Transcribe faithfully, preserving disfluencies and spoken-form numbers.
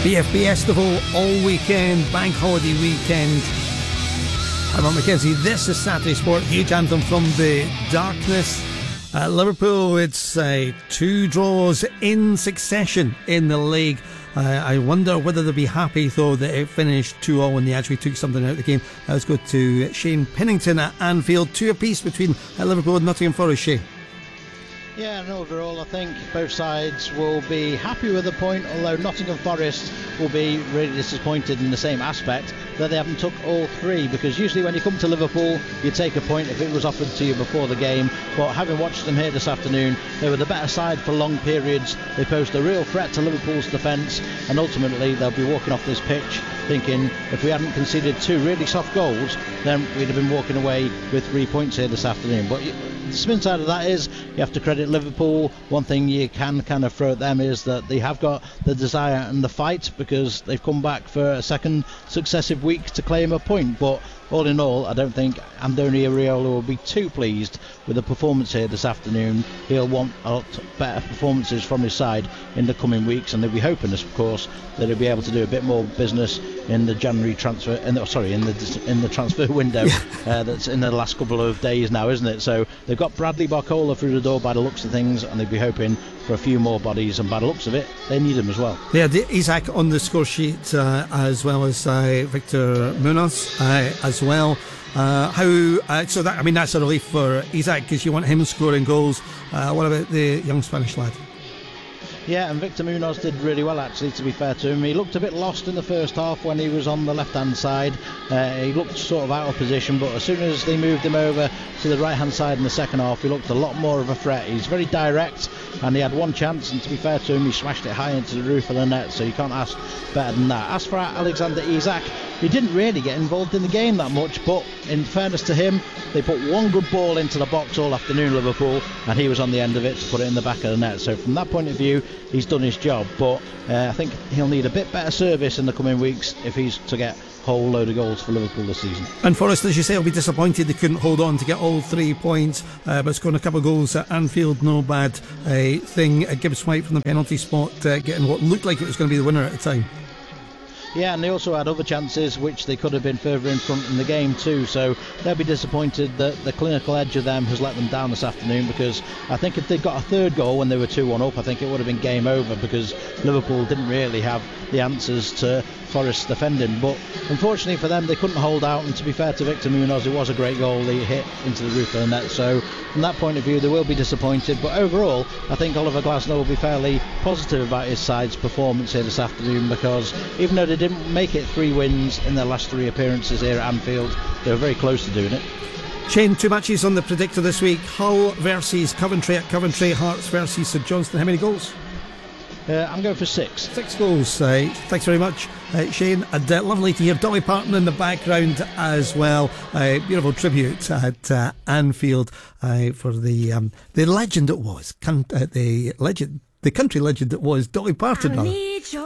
B F B Festival all weekend, bank holiday weekend. I'm Mark Mackenzie. This is Saturday Sport. Huge anthem from the darkness. At Liverpool, it's uh, two draws in succession in the league. Uh, I wonder whether they'll be happy, though, that it finished two all when they actually took something out of the game. Uh, let's go to Shane Pennington at Anfield. Two apiece between uh, Liverpool and Nottingham Forest. Shane. Yeah, and overall I think both sides will be happy with the point, although Nottingham Forest will be really disappointed in the same aspect that they haven't took all three, because usually when you come to Liverpool you take a point if it was offered to you before the game, but having watched them here this afternoon, they were the better side for long periods. They posed a real threat to Liverpool's defence, and ultimately they'll be walking off this pitch thinking if we hadn't conceded two really soft goals then we'd have been walking away with three points here this afternoon. But the spin side of that is you have to credit Liverpool. One thing you can kind of throw at them is that they have got the desire and the fight, because they've come back for a second successive week to claim a point. But all in all, I don't think Andoni Iraola will be too pleased with the performance here this afternoon. He'll want a lot better performances from his side in the coming weeks, and they'll be hoping, of course, that he'll be able to do a bit more business in the January transfer. In the, sorry, in the in the transfer window uh, that's in the last couple of days now, isn't it? So they've got Bradley Barcola through the door by the looks of things, and they'll be hoping for a few more bodies, and by the looks of it, they need him as well. Yeah, Isak on the score sheet, uh, as well as uh, Victor Munoz uh, as well. Uh, how uh, so that I mean that's a relief for Isak, because you want him scoring goals. Uh, what about the young Spanish lad? Yeah, and Victor Munoz did really well, actually, to be fair to him. He looked a bit lost in the first half when he was on the left-hand side. Uh, he looked sort of out of position, but as soon as they moved him over to the right-hand side in the second half, he looked a lot more of a threat. He's very direct, and he had one chance, and to be fair to him, he smashed it high into the roof of the net, so you can't ask better than that. As for Alexander Isak, he didn't really get involved in the game that much, but in fairness to him, they put one good ball into the box all afternoon, Liverpool, and he was on the end of it to put it in the back of the net. So from that point of view, he's done his job, but uh, I think he'll need a bit better service in the coming weeks if he's to get a whole load of goals for Liverpool this season. And Forest, as you say, will be disappointed they couldn't hold on to get all three points, uh, but scoring a couple of goals at Anfield, no bad uh, thing. Uh, Gibbs White from the penalty spot, uh, getting what looked like it was going to be the winner at the time. Yeah, and they also had other chances which they could have been further in front in the game too, so they'll be disappointed that the clinical edge of them has let them down this afternoon, because I think if they'd got a third goal when they were two one up, I think it would have been game over, because Liverpool didn't really have the answers to Forest's defending. But unfortunately for them, they couldn't hold out, and to be fair to Victor Munoz, it was a great goal. He hit into the roof of the net, so from that point of view they will be disappointed. But overall, I think Oliver Glasner will be fairly positive about his side's performance here this afternoon, because even though they didn't make it three wins in their last three appearances here at Anfield, they were very close to doing it. Shane, two matches on the predictor this week. Hull versus Coventry at Coventry, Hearts versus St Johnstone. How many goals? Uh, I'm going for six. Six goals. Uh, thanks very much, uh, Shane. And uh, lovely to hear Dolly Parton in the background as well. Uh, beautiful tribute at uh, Anfield uh, for the um, the legend it was, Con- uh, the legend, the country legend it was, Dolly Parton.